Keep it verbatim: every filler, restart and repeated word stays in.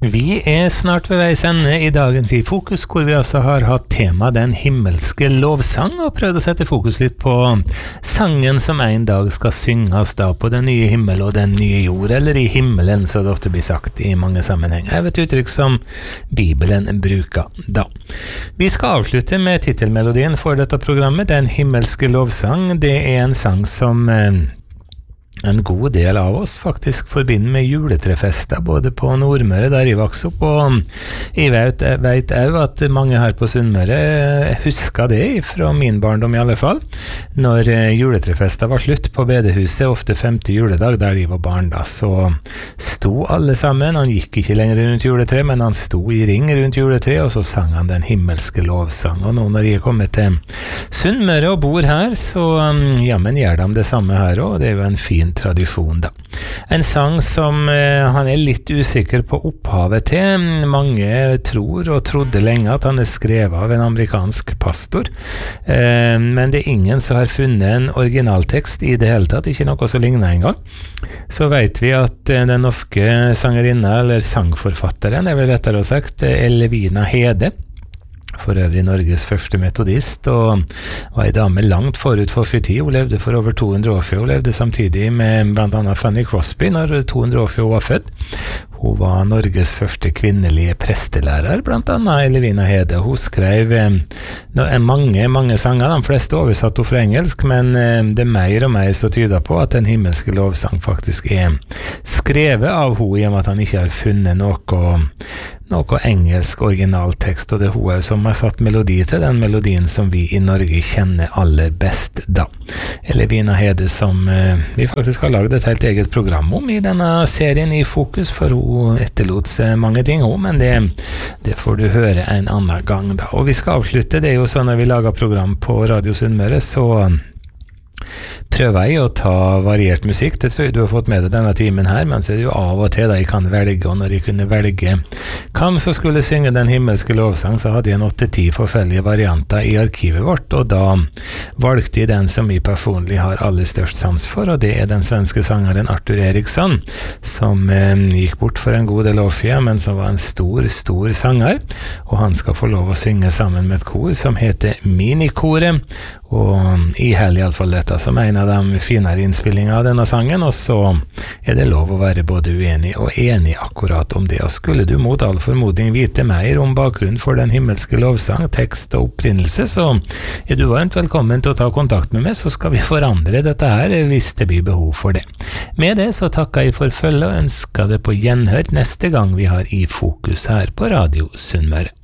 Vi er snart ved veis ende i dagens I Fokus, hvor vi altså har hatt tema Den himmelske lovsang, og prøvd å sette fokus litt på sangen som en dag skal synges da på den nye himmel og den nye jord, eller i himmelen, så det ofte blir sagt i mange sammenheng. Jeg vet uttrykk som Bibelen bruker da. Vi skal avslutte med titelmelodien for dette programmet, Den himmelske lovsang. Det er en sang som eh, en god del av oss faktisk forbinder med juletrefester, både på Nordmøre, der jeg vokste opp, og jeg vet, jeg vet også at mange her på Sunnmøre husker det, fra min barndom i alle fall, når juletrefester var slutt på bedehuset, ofte femte juledag, der de var barn da, så sto alle sammen, han gikk ikke lenger rundt juletre, men han sto i ring rundt juletre, og så sang han Den himmelske lovsang, og nå når jeg er kommet til Sunnmøre og bor her, så ja, men gjør de det samme her også, det er jo en fin tradisjon da. En sang som eh, han er litt usikker på opphavet til. Mange tror og trodde lenge at han er skrevet av en amerikansk pastor, eh, men det er ingen som har funnet en originaltekst i det hele tatt, ikke noe som ligner en gang. Så vet vi at eh, den norske sangerinna, eller sangforfatteren, er vel rettere å sagt, Elvina Hede, for øvrig Norges første metodist, og var en dame langt forut for sin tid. Hun levde for over to hundre år før. Hun levde samtidig med blant annet Fanny Crosby når to hundre år før hun var født. Hun var Norges første kvinnelige prestelærer, blant annet Elvina Hede. Hun skrev eh, mange, mange sanger, de fleste oversatt hun fra engelsk, men eh, det er mer og mer så tyder på at Den himmelske lovsang faktisk er skrevet av hun, i og med at han ikke har funnet noe noe engelsk originaltekst, og det er hun som har satt melodi til den melodien som vi i Norge kjenner aller best da. Elvina Hede, som eh, vi faktisk har laget et helt eget program om i denne serien I Fokus, for hun etterlot seg mange ting hun, men det, det får du høre en annen gang da. Og vi skal avslutte, det er jo sånn når vi lager program på Radio Sunnmøre, så prøver jeg å ta variert musikk. Det tror jeg du har fått med deg denne timen her, men så er det jo av og til da jeg kan velge, og når jeg kunne velge hvem som skulle synge Den himmelske lovsang, så hadde jeg en åtte-ti forskjellige varianter i arkivet vårt, og da valgte jeg den som jeg personlig har aller størst sans for, og det er den svenske sangeren Arthur Eriksson, som eh, gikk bort for en god del år siden, men som var en stor, stor sanger, og han skal få lov å synge sammen med et kor som heter Minikoret, og i helg i alle fall dette som en av de finere innspillingene av denne sangen, og så er det lov å være både uenig og enig akkurat om det. Og skulle du mot all formodning vite mer om bakgrunnen for Den himmelske lovsang, tekst og opprinnelse, så er du varmt velkommen til å ta kontakt med meg, så skal vi forandre dette her hvis det blir behov for det. Med det så takker jeg for følge og ønsker det på gjenhør neste gang vi har I Fokus her på Radio Sunnmøre.